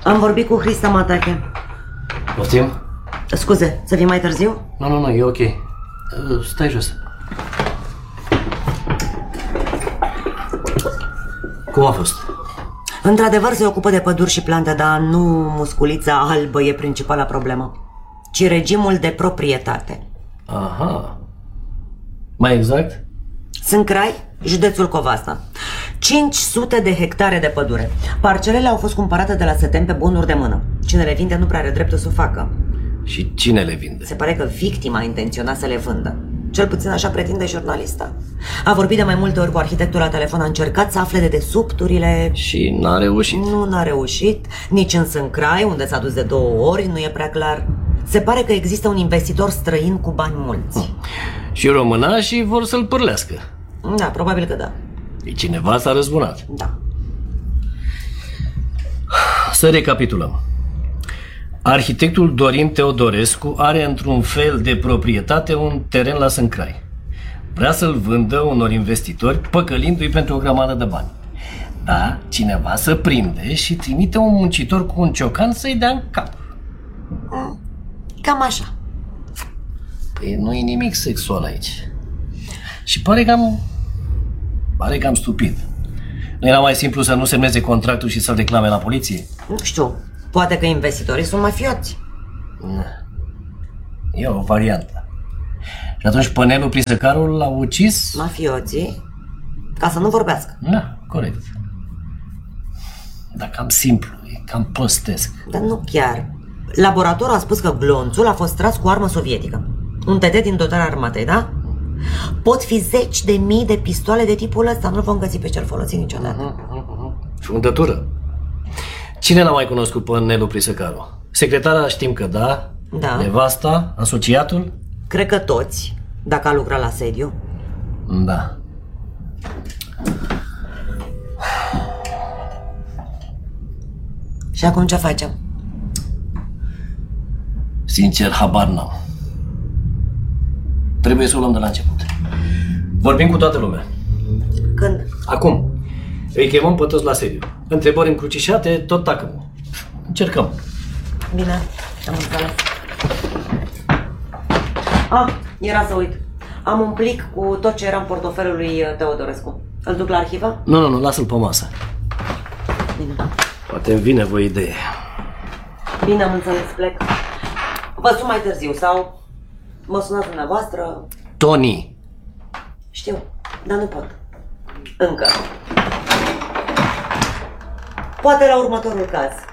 Am vorbit cu Hrista Matache. Poftim? Scuze, să vii mai târziu? Nu, e ok. Stai jos. Cum a fost? Într-adevăr se ocupă de păduri și plante, dar nu musculița albă e principala problemă, ci regimul de proprietate. Aha. Mai exact? Sâncrai, județul Covasna. 500 de hectare de pădure. Parcelele au fost cumpărate de la Setem pe bunuri de mână. Cine le vinde nu prea are dreptul să o facă. Și cine le vinde? Se pare că victima intenționa să le vândă. Cel puțin așa pretinde jurnalista. A vorbit de mai multe ori cu arhitectul la telefon, a încercat să afle de desubturile... Și n-a reușit? Nu n-a reușit. Nici în Sâncrai, unde s-a dus de 2 ori, nu e prea clar. Se pare că există un investitor străin cu bani mulți. Și românașii vor să-l pârlească. Da, probabil că da. E cineva s-a răzbunat. Da. Să recapitulăm. Arhitectul Dorin Teodorescu are într-un fel de proprietate un teren la Sâncrai. Vrea să-l vândă unor investitori, păcălindu-i pentru o grămadă de bani. Da, cineva să prinde și trimite un muncitor cu un ciocan să-i dea în cap. Cam așa. Păi nu e nimic sexual aici. Și pare cam stupid. Nu era mai simplu să nu semneze contractul și să-l reclame la poliție? Nu știu, poate că investitorii sunt mafioți. E o variantă. Și atunci Pănelu Prisăcarul l-a ucis? Mafioții? Ca să nu vorbească. Da, corect. Dar cam simplu, e cam prostesc. Dar nu chiar. Laboratorul a spus că glonțul a fost tras cu armă sovietică. Un TT din dotarea armatei, da? Pot fi 10.000 de pistoale de tipul ăsta. Nu-l vom găsi pe cel folosit niciodată. Fundătură. Cine l-a mai cunoscut pe Nelu Prisăcaru? Secretara știm că da. Da. Nevasta? Asociatul? Cred că toți, dacă a lucrat la sediu. Da. Și acum ce facem? Sincer, habar n-am. Trebuie să o luăm de la început. Vorbim cu toată lumea. Când? Acum. Îi chemăm pe toți la sediu. Întrebări încrucișate, tot tacă. Încercăm. Bine, am înțeles. Era să uit. Am un plic cu tot ce era în portofelul lui Teodorescu. Îl duc la arhivă? Nu, lasă-l pe masă. Bine. Poate îmi vine vă idee. Bine, am înțeles, plec. Vă sun mai târziu sau mă sunați dumneavoastră. Tony. Știu, dar nu pot. Încă. Poate la următorul caz.